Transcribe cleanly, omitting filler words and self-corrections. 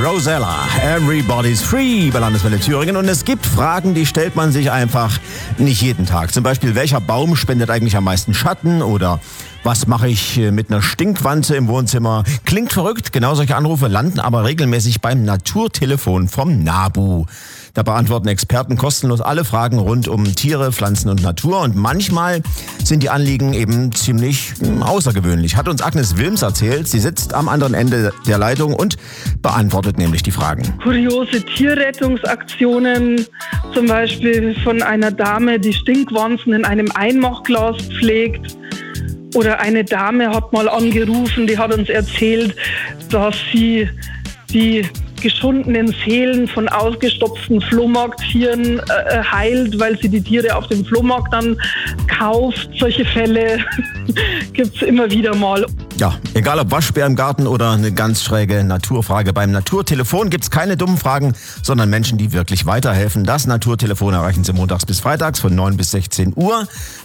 Rosella, Everybody's Free bei Landeswelle Thüringen. Und es gibt Fragen, die stellt man sich einfach nicht jeden Tag. Zum Beispiel, welcher Baum spendet eigentlich am meisten Schatten? Oder was mache ich mit einer Stinkwanze im Wohnzimmer? Klingt verrückt, genau solche Anrufe landen aber regelmäßig beim Naturtelefon vom NABU. Da beantworten Experten kostenlos alle Fragen rund um Tiere, Pflanzen und Natur. Und manchmal sind die Anliegen eben ziemlich außergewöhnlich. Hat uns Agnes Wilms erzählt. Sie sitzt am anderen Ende der Leitung und beantwortet nämlich die Fragen. Kuriose Tierrettungsaktionen, zum Beispiel von einer Dame, die Stinkwanzen in einem Einmachglas pflegt. Oder eine Dame hat mal angerufen, die hat uns erzählt, dass sie die geschundenen Seelen von ausgestopften Flohmarkttieren heilt, weil sie die Tiere auf dem Flohmarkt dann kauft. Solche Fälle gibt es immer wieder mal. Ja, egal ob Waschbär im Garten oder eine ganz schräge Naturfrage. Beim Naturtelefon gibt es keine dummen Fragen, sondern Menschen, die wirklich weiterhelfen. Das Naturtelefon erreichen Sie montags bis freitags von 9 bis 16 Uhr.